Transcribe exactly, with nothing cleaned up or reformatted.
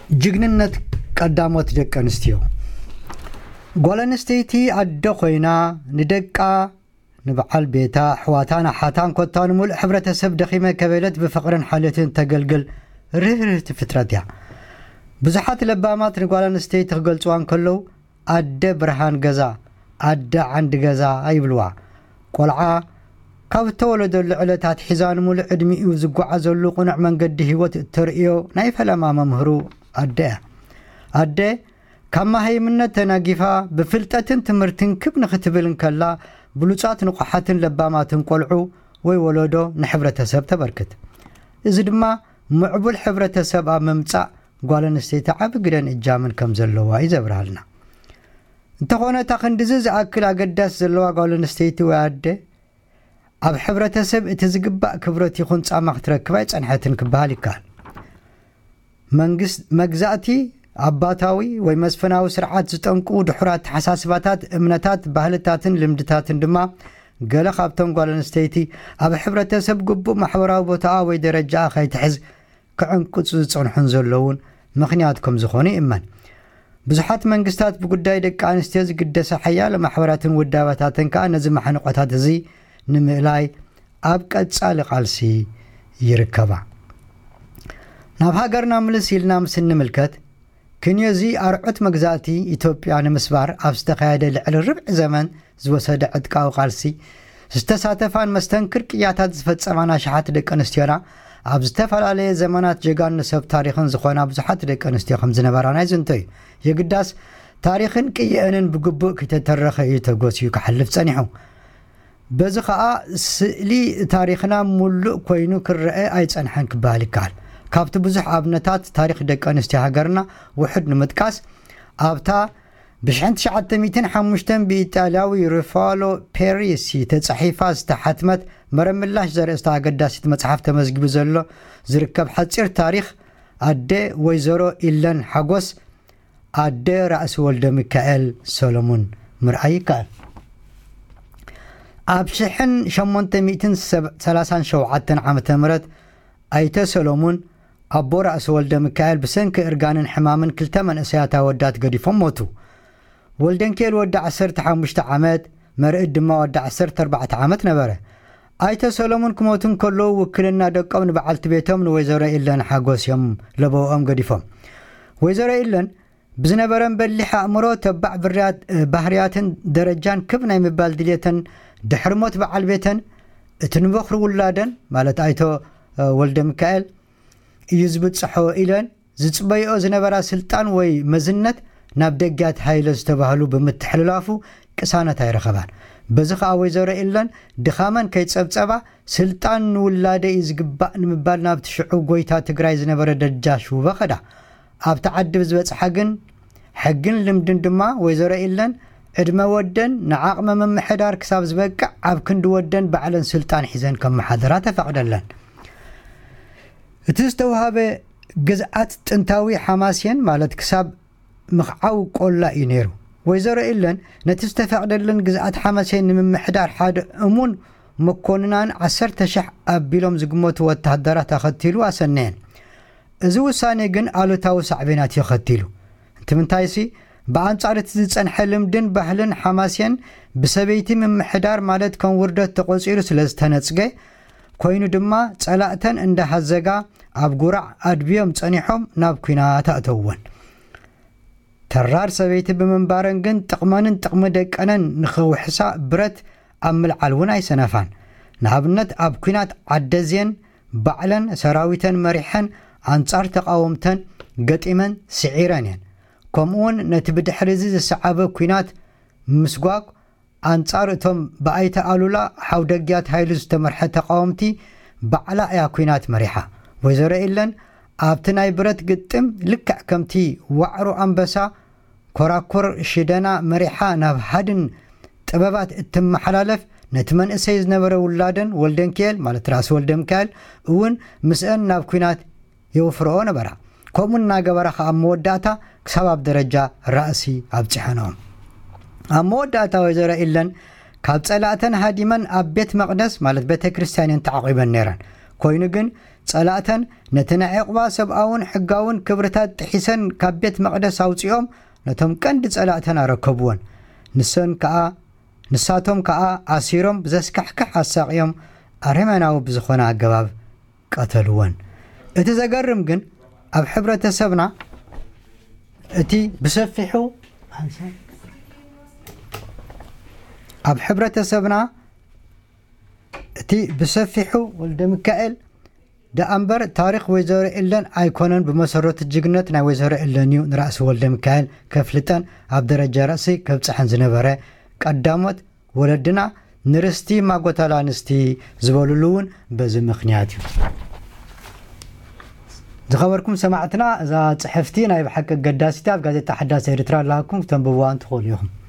جግንነት ቀዳሞት ደቀ አንስትዮ ጓለንስተይቲ አደ ኮይና ንደቃ ንበዓል ቤታ ሕዋታና ሓታን ኮታን ሙሉ ሕብረተሰብ ደኺመ ከበለት በፍቅርን ሓለትን ተገልግል ርህርህት ፍጥረት ያ ብዙሓት ለባማት ንጓለንስተይቲ ተገልጿን ከለው አደ ብርሃን ገዛ አደ አንድ ገዛ አይብልዋ ቆልዓ ካብ ተወለደሉ ዕለታት ሒዛን ሙሉ ዕድሚኡ ዝጓዓዘሉ ቁኑዕ መንገዲ ህይወት ተርእዮ ናይ ፈለማ መምህሩ አደ አደ ከማ ሃይምነት ተናጊፋ በፍልጠትን ትምርትን ክብን ክትብልን ከላ ብሉጻት ንቋሓትን ለባማትን ቆልዑ ወይ ወለዶ ንሕብረተሰብ ተበርክት እዚ ድማ ምዕቡል ሕብረተሰብ አመምጻእ ጓለንስተይቲ ዓብ ግደን እጃምን ከም ዘለዋ ይዘብራልና እንተኾነ ታኽንድዝ ዝኣክል አገዳስ ዘለዋ ጓለንስተይቲ ወይ አደ ኣብ ሕብረተሰብ እቲ ዝግባእ ክብረት ይኹን ጻማ ክትረክባ ይጸንሐትን ክበሃል ይካል መንግስት መግዛእቲ አባታዊ ወይ መስፈናዊ ስርዓት ዝጠንቁ ድሑራት ተሓሳስባታት እምነታት ባህልታትን ልምድታትን ድማ ገለ ካብቶም ጓለንስተይቲ ኣብ ሕብረተሰብ ግቡእ ማሕበራዊ ቦታ ወይ ደረጃ ከይትሕዝ ክዕንቅጹ ዝጸንሑን ዘለውን ምኽንያት ከም ዝኾነ ይእመን ብዙሓት መንግስታት ብጉዳይ ደቂ አንስትዮ ዝግደሰ ሓያለ ማሕበራትን ውዳባታትን ከዓ ነዚ ማሕንቆታት እዚ ንምእላይ ኣብ ቀጻሊ ቃልሲ ይርከባ ናብ ሃገርና ምልስ ኢልና ምስ እንምልከት ክንየዚ አርዑት መግዛእቲ ኢትዮጵያ ንምስባር ኣብ ዝተኻየደ ልዕሊ ርብዕ ዘመን ዝወሰደ ዕጥቃዊ ቃልሲ ዝተሳተፋን መስተንክር ቅያታት ዝፈጸማና ሸሓት ደቂ አንስትዮና ኣብ ዝተፈላለየ ዘመናት ጀጋን ሰብ ታሪኽን ዝኾና ብዙሓት ደቂ አንስትዮ ከም ዝነበራና ይዝንተዩ የግዳስ ታሪኽን ቅየአንን ብግቡእ ክተተረኸ እዩ ተጎሲዩ ክሕልፍ ጸኒሑ በዚ ከዓ ስእሊ ታሪኽና ሙሉእ ኮይኑ ክርአ ኣይጸንሐን ክበሃል ይከኣል ካብቲ ብዙሕ ኣብነታት ታሪኽ ደቂ አንስትዮ ሃገርና ውሕድ ንምጥቃስ ኣብታ ብ1905 ብኢጣልያዊ ሩፋሎ ፔሪሲ ተጻሒፋ ዝተሓትመት መረምላሽ ዘርእስታ አገዳሲት መጽሓፍ ተመዝጊቡ ዘሎ ዝርከብ ሓፂር ታሪኽ አደ ወይዘሮ ኢለን ሓጎስ አደ ራእሲ ወልደ ሚካኤል ሰሎሞን ምርኣይ ይከኣል ኣብ ሸሞንተ ሚእትን ሰላሳን ሸውዓተን ዓመተ ምህረት ኣይተ ሰሎሞን አቦ ራእሲ ወልደ ሚካኤል ብሰንኪ እርጋንን ሕማምን ክልተ መንእሰያት ኣወዳት ገዲፎም ሞቱ ወልደንኬል ወዲ ዓሰርተ ሓሙሽተ ዓመት መርኢት ድማ ወዲ ዓሰርተ ኣርባዕተ ዓመት ነበረ ኣይተ ሰሎሞን ክሞቱን ከለዉ ውክልና ደቆም ንበዓልቲ ቤቶም ንወይዘሮ ኢለን ሓጎስ እዮም ለበውኦም ገዲፎም ወይዘሮ ኢለን ብዝነበረን በሊሕ ኣእምሮ ተባዕ ባህርያትን ደረጃን ክብ ናይ ምባል ድልየተን ድሕሪ ሞት በዓል ቤተን እቲ ንበኽሪ ውላደን ማለት ኣይቶ ወልደ ሚካኤል እዩ ዝብፅሖ ኢለን ዝፅበይኦ ዝነበራ ስልጣን ወይ መዝነት ናብ ደጋት ሃይለ ዝተባህሉ ብምትሕልላፉ ቅሳነት ኣይረኸባን በዚ ከዓ ወይዘሮ ኢለን ድኻመን ከይጸብጸባ ስልጣን ንውላደ እዩ ዝግባእ ንምባል ናብቲ ሽዑ ጎይታ ትግራይ ዝነበረ ደጃሽ ውበ ኸዳ ኣብቲ ዓዲ ብዝበፅሓ ግን ሕግን ልምድን ድማ ወይዘሮ ኢለን ዕድመ ወደን ንዓቕመ መምሕዳር ክሳብ ዝበቅዕ ኣብ ክንዲ ወደን ባዕለን ስልጣን ሒዘን ከም መሓደራ ተፈቕደለን እቲ ዝተዋሃበ ግዝኣት ጥንታዊ ሓማስየን ማለት ክሳብ ምኽዓው ቆላ እዩ ነይሩ ወይዘሮ ኢለን ነቲ ዝተፈቕደለን ግዝኣት ሓማስየን ንምምሕዳር ሓደ እሙን መኮንናን ዓሰርተ ሽሕ ኣቢሎም ዝግመቱ ወታሃደራት ኣኸቲሉ ኣሰነየን እዚ ውሳኔ ግን ኣሉታዊ ሳዕቤናት ይኸቲሉ እቲ ምንታይሲ በአንጻር እቲ ዝጸንሐ ልምድን ባህልን ሓማስየን ብሰበይቲ ምምሕዳር ማለት ከም ውርደት ተቆፂሩ ስለ ዝተነጽገ ኮይኑ ድማ ጸላእተን እንዳሃዘጋ ኣብ ጉራዕ ኣድብዮም ጸኒሖም ናብ ኩናት ኣእተውወን ተራር ሰበይቲ ብምንባረን ግን ጥቕመንን ጥቕሚ ደቀነን ንኽውሕሳ ብረት ኣብ ምልዓል እውን ኣይሰነፋን ንኣብነት ኣብ ኩናት ዓደዝየን ባዕለን ሰራዊተን መሪሐን ኣንጻር ተቃወምተን ገጢመን ስዒረን እየን ከምኡውን ነቲ ብድሕሪዚ ዝሰዓበ ኩናት ምስጓግ አንጻር እቶም በአይተ ኣሉላ ሓውደግያት ሃይሉ ዝተመርሐ ተቃወምቲ ባዕላ እያ ኩናት መሪሓ ወይዘሮ ኢለን ኣብቲ ናይ ብረት ግጥም ልክዕ ከምቲ ዋዕሩ ኣንበሳ ኮራኮር ሽደና መሪሓ ናብ ሃድን ጥበባት እትመሓላለፍ ነቲ መንእሰይ ዝነበረ ውላደን ወልደንኬል ማለት ራስ ወልደ ሚካኤል እውን ምስአን ናብ ኩናት የወፍርኦ ነበራ ከምኡን እናገበራ ከዓ መወዳእታ ክሳብ ኣብ ደረጃ ራእሲ ኣብፅሐኖም ኣብ መወዳእታ ወይዘሮ ኢለን ካብ ጸላእተን ሃዲመን ኣብ ቤት መቕደስ ማለት ቤተ ክርስቲያን ተዓቂበን ነይረን ኮይኑ ግን ጸላእተን ነቲ ናይ ዕቑባ ሰብኣውን ሕጋውን ክብርታት ጥሒሰን ካብ ቤት መቕደስ ኣውፂኦም ነቶም ቀንዲ ጸላእተን ኣረከብዎን ንሰን ከዓ ንሳቶም ከዓ ኣሲሮም ብዘስካሕክሕ ኣሳቂዮም ኣረመናዊ ብዝኾነ ኣገባብ ቀተልዎን እቲ ዘገርም ግን ኣብ ሕብረተሰብና እቲ ብሰፊሑ ኣብ ሕብረተሰብና እቲ ብሰፊሑ ወልደ ሚካኤል ደኣምበር ታሪክ ወይዘሮ ኢለን ኣይኮነን ብመሰረቱ ጅግነት ናይ ወይዘሮ ኢለን እዩ ንራእሲ ወልደ ሚካኤል ከፍልጠን ኣብ ደረጃ ራእሲ ከብፅሐን ዝነበረ ቀዳሞት ወለድና ንርስቲ ማጎታላ ንስቲ ዝበሉሉ እውን በዚ ምክንያት እዩ ዝኸበርኩም ሰማዕትና እዛ ጽሕፍቲ ናይ ብሓቂ ገዳሲታ ኣብ ጋዜጣ ሓዳስ ኤርትራ ኣለኩም ተንብብዋ እንትኽእሉ ኢኹም